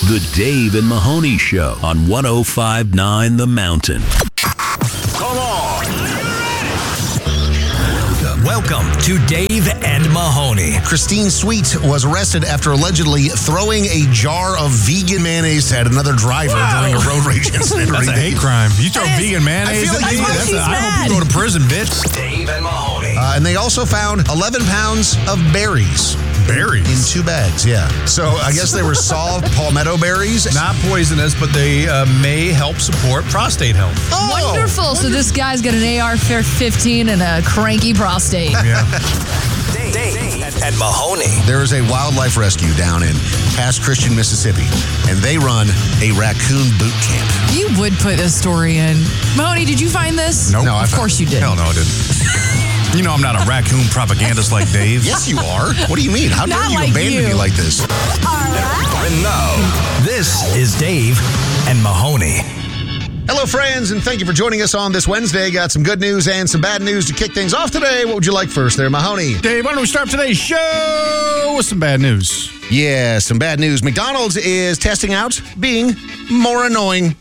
The Dave and Mahoney Show on 105.9 The Mountain. Come on. Welcome to Dave and Mahoney. Christine Sweet was arrested after allegedly throwing a jar of vegan mayonnaise at another driver during a road rage incident. That's a hate crime. You throw vegan mayonnaise. I feel like I hope you go to prison, bitch. Dave and Mahoney. And they also found 11 pounds of berries. Berries? In 2 bags, yeah. So I guess they were solved palmetto berries. Not poisonous, but they may help support prostate health. Oh, Wonderful. So this guy's got an AR-15 and a cranky prostate. Yeah. Dave and Mahoney. There is a wildlife rescue down in Pass Christian, Mississippi, and they run a raccoon boot camp. You would put this story in. Mahoney, did you find this? Nope. No, Of course you did. Hell no, I didn't. You know I'm not a raccoon propagandist like Dave. Yes, you are. What do you mean? How dare Not you like abandon you. me like this? And now, this is Dave and Mahoney. Hello, friends, and thank you for joining us on this Wednesday. Got some good news and some bad news to kick things off today. What would you like first there, Mahoney? Dave, why don't we start today's show with some bad news? Yeah, some bad news. McDonald's is testing out being more annoying.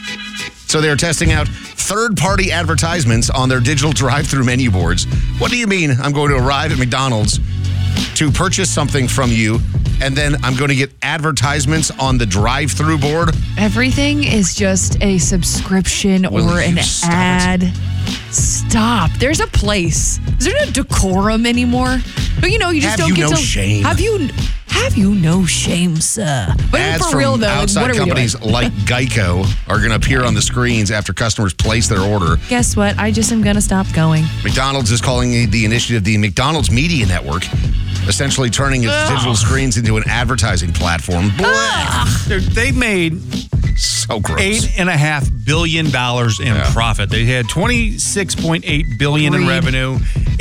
So they're testing out third-party advertisements on their digital drive-through menu boards. What do you mean I'm going to arrive at McDonald's to purchase something from you, and then I'm going to get advertisements on the drive-through board? Everything is just a subscription Will or an you stop it? ad. Stop. There's a place. Is there no decorum anymore? But you just Have don't you get no to. shame? Have you no shame, sir? But Ads for real from though, outside what are we companies doing? like Geico are going to appear on the screens after customers place their order. Guess what? I just am gonna stop going. McDonald's is calling the initiative the McDonald's Media Network, essentially turning its digital screens into an advertising platform. They made So gross. $8.5 billion in profit. They had $26.8 billion in Greed. revenue,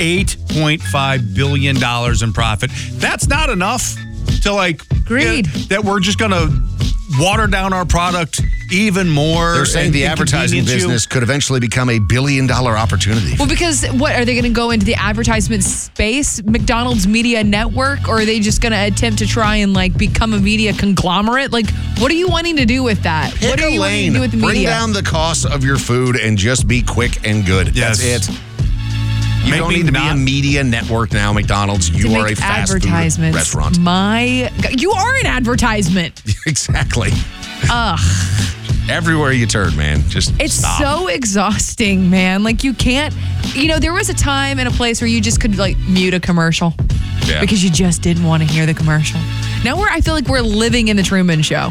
$8.5 billion in profit. That's not enough to Greed. that we're just going to water down our product even more. They're saying and the advertising inconvenience you. business could eventually become a $1 billion opportunity. Well, because what are they going to go into the advertisement space, McDonald's Media Network, or are they just going to attempt to try and become a media conglomerate? What are you wanting to do with that? Pick what are a you wanting lane. to do with the Bring media? down the cost of your food and just be quick and good. Yes. That's it. You Make don't me need to be a not- media network now, McDonald's. to You are make a fast food advertisements. restaurant. My God, you are an advertisement. Exactly. Ugh. Everywhere you turn, man. Just It's stop. so exhausting, man. You can't, there was a time and a place where you just could mute a commercial Yeah. because you just didn't want to hear the commercial. Now I feel like we're living in the Truman Show.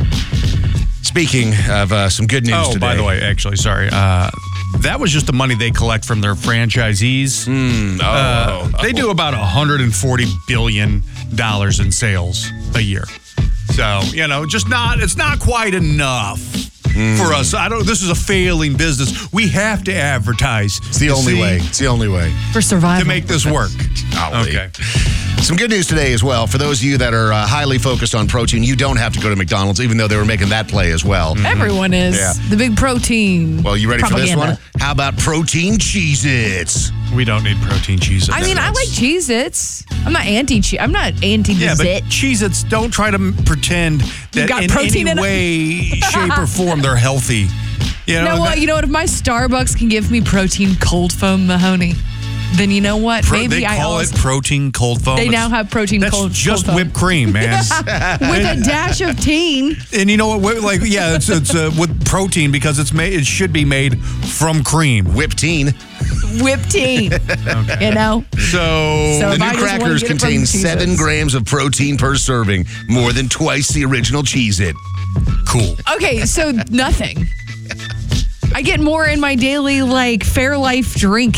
Speaking of some good news today. By the way, actually, sorry. That was just the money they collect from their franchisees. They do about $140 billion in sales a year. So, it's not quite enough for us. This is a failing business. We have to advertise. It's the only way. It's the only way. For survival. To make this work. Golly. Okay. Some good news today as well. For those of you that are highly focused on protein, you don't have to go to McDonald's, even though they were making that play as well. Everyone is. Yeah. The big protein. Well, you ready propaganda. for this one? How about protein Cheez-Its? We don't need protein cheese. I like Cheez-Its. I'm not anti-cheese. I'm not Yeah, but anti-zit. Cheez-Its, don't try to pretend that got in protein any in it. way, shape, or form they're healthy. You know what? If my Starbucks can give me protein cold foam, Mahoney, then you know what? They call it protein cold foam. They now have protein That's cold just foam. whipped cream, man. With a dash of teen. And you know what? It's with protein because it should be made from cream. Whipped-teen. Whipped teen. Okay. The So So if I new just wanna crackers get it from contain Cheez-Its. 7 grams of protein per serving, more than twice the original Cheez-It. cool. Okay, so nothing. I get more in my daily Fairlife drink.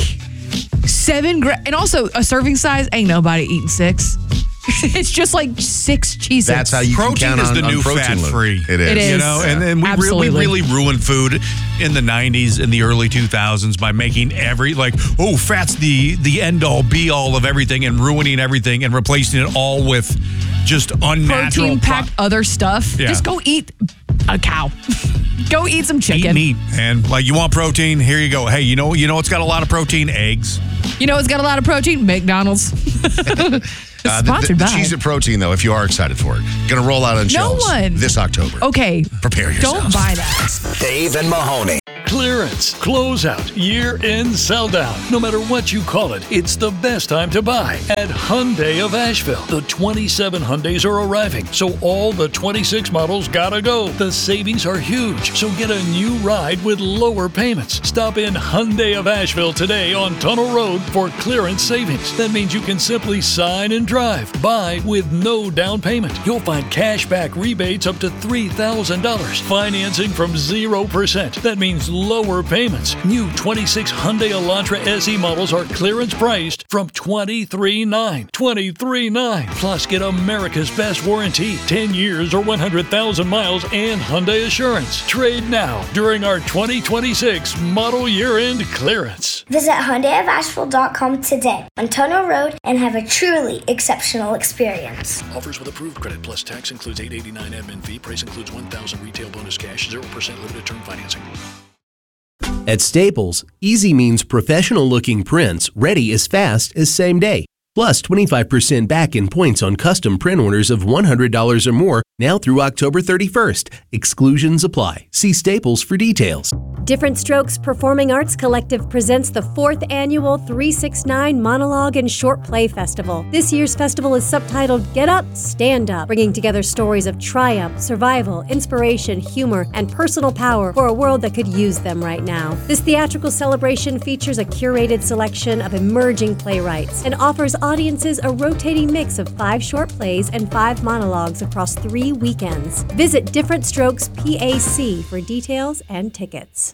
7 grams. And also a serving size, ain't nobody eating 6. It's just 6 Cheez-Its. That's how you Protein can count is the on new protein load. fat-free. It is. It is. And then we Absolutely. really ruined food in the 90s and the early 2000s by making fat's the end-all, be-all of everything and ruining everything and replacing it all with just unnatural protein-packed other stuff. Yeah. Just go eat a cow. Go eat some chicken. Eat meat, and you want protein? Here you go. Hey, you know what's got a lot of protein? Eggs. You know, it's got a lot of protein. McDonald's. Sponsored the by. Cheez-It protein, though, if you are excited for it, going to roll out on shelves this October. Okay. Prepare yourself. Don't buy that. Dave and Mahoney. Clearance, closeout, year-end sell-down. No matter what you call it, it's the best time to buy at Hyundai of Asheville. The 27 Hyundais are arriving, so all the 26 models gotta go. The savings are huge, so get a new ride with lower payments. Stop in Hyundai of Asheville today on Tunnel Road for clearance savings. That means you can simply sign and drive. Buy with no down payment. You'll find cash back rebates up to $3,000. Financing from 0%. That means lower payments. New 26 Hyundai Elantra SE models are clearance priced from $23,900. $23,900. Plus, get America's best warranty, 10 years or 100,000 miles, and Hyundai Assurance. Trade now during our 2026 model year-end clearance. Visit HyundaiofAsheville.com today on Tunnel Road and have a truly exceptional experience. Offers with approved credit plus tax includes $889 admin fee. Price includes $1,000 retail bonus cash, 0% limited term financing. At Staples, easy means professional-looking prints ready as fast as same day. Plus 25% back in points on custom print orders of $100 or more now through October 31st. Exclusions apply. See Staples for details. Different Strokes Performing Arts Collective presents the 4th annual 369 Monologue and Short Play Festival. This year's festival is subtitled Get Up, Stand Up, bringing together stories of triumph, survival, inspiration, humor, and personal power for a world that could use them right now. This theatrical celebration features a curated selection of emerging playwrights and offers audiences a rotating mix of 5 short plays and 5 monologues across 3 weekends. Visit Different Strokes PAC for details and tickets.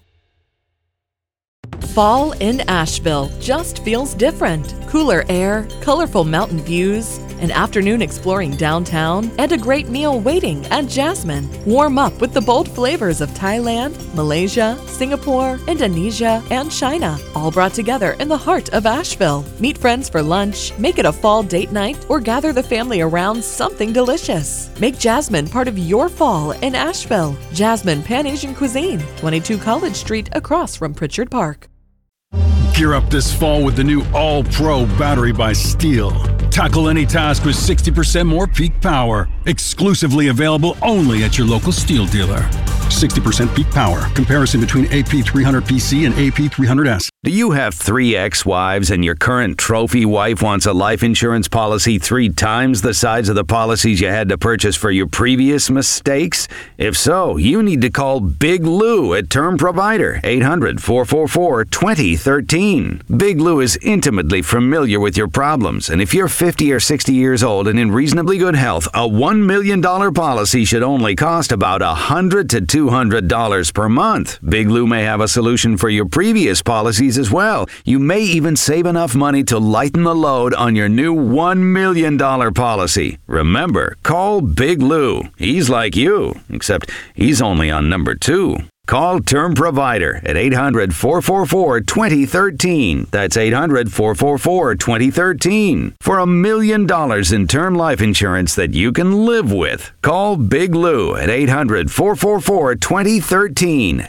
Fall in Asheville just feels different. Cooler air, colorful mountain views, an afternoon exploring downtown, and a great meal waiting at Jasmine. Warm up with the bold flavors of Thailand, Malaysia, Singapore, Indonesia, and China, all brought together in the heart of Asheville. Meet friends for lunch, make it a fall date night, or gather the family around something delicious. Make Jasmine part of your fall in Asheville. Jasmine Pan-Asian Cuisine, 22 College Street across from Pritchard Park. Gear up this fall with the new All-Pro battery by Steel. Tackle any task with 60% more peak power. Exclusively available only at your local Steel dealer. 60% peak power. Comparison between AP300PC and AP300S. Do you have 3 ex-wives and your current trophy wife wants a life insurance policy 3 times the size of the policies you had to purchase for your previous mistakes? If so, you need to call Big Lou at Term Provider, 800-444-2013. Big Lou is intimately familiar with your problems, and if you're 50 or 60 years old and in reasonably good health, a $1 million policy should only cost about $100 to $200 per month. Big Lou may have a solution for your previous policies as well. You may even save enough money to lighten the load on your new $1 million policy. Remember, call Big Lou. He's like you, except he's only on number 2. Call Term Provider at 800-444-2013. That's 800-444-2013. For $1 million in term life insurance that you can live with. Call Big Lou at 800-444-2013.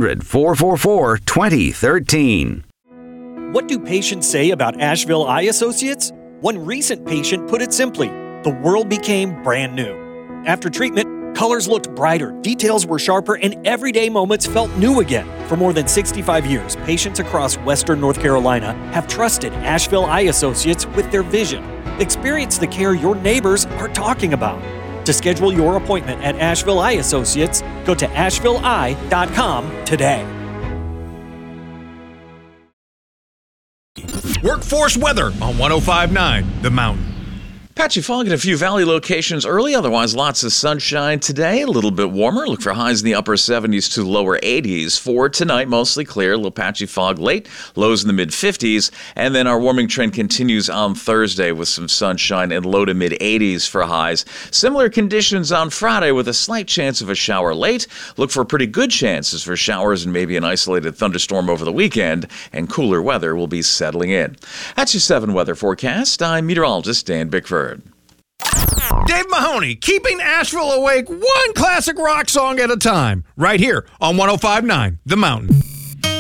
800-444-2013. What do patients say about Asheville Eye Associates? One recent patient put it simply, the world became brand new. After treatment, colors looked brighter, details were sharper, and everyday moments felt new again. For more than 65 years, patients across Western North Carolina have trusted Asheville Eye Associates with their vision. Experience the care your neighbors are talking about. To schedule your appointment at Asheville Eye Associates, go to ashevilleeye.com today. Workforce weather on 105.9 The Mountain. Patchy fog in a few valley locations early, otherwise lots of sunshine today. A little bit warmer. Look for highs in the upper 70s to lower 80s. For tonight, mostly clear. A little patchy fog late. Lows in the mid-50s. And then our warming trend continues on Thursday with some sunshine and low to mid-80s for highs. Similar conditions on Friday with a slight chance of a shower late. Look for pretty good chances for showers and maybe an isolated thunderstorm over the weekend. And cooler weather will be settling in. That's your 7 weather forecast. I'm meteorologist Dan Bickford. Dave Mahoney, keeping Asheville awake one classic rock song at a time, right here on 105.9 The Mountain.